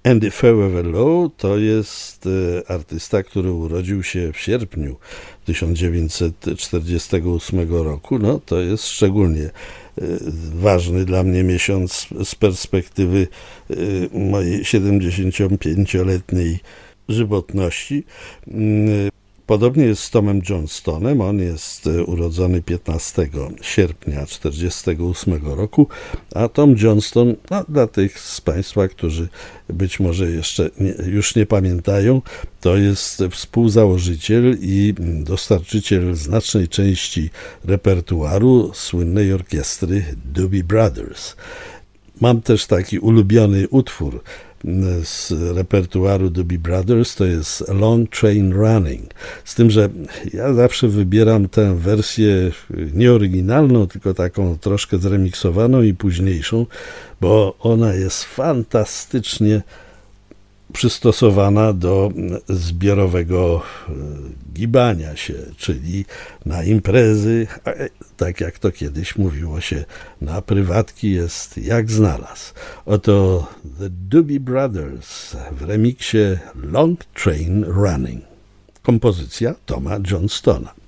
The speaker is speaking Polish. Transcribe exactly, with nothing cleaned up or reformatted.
Andy Feuerwehr to jest artysta, który urodził się w sierpniu tysiąc dziewięćset czterdziestego ósmego roku. No, to jest szczególnie ważny dla mnie miesiąc z perspektywy mojej siedemdziesięciopięcioletniej żywotności. Podobnie jest z Tomem Johnstonem. On jest urodzony piętnastego sierpnia tysiąc dziewięćset czterdziestego ósmego roku, a Tom Johnston, no, dla tych z Państwa, którzy być może jeszcze nie, już nie pamiętają, to jest współzałożyciel i dostarczyciel znacznej części repertuaru słynnej orkiestry Doobie Brothers. Mam też taki ulubiony utwór z repertuaru Doobie Brothers, to jest Long Train Running. Z tym, że ja zawsze wybieram tę wersję nie oryginalną, tylko taką troszkę zremiksowaną i późniejszą, bo ona jest fantastycznie przystosowana do zbiorowego gibania się, czyli na imprezy, tak jak to kiedyś mówiło się, na prywatki jest jak znalazł. Oto The Doobie Brothers w remiksie Long Train Running. Kompozycja Toma Johnstona.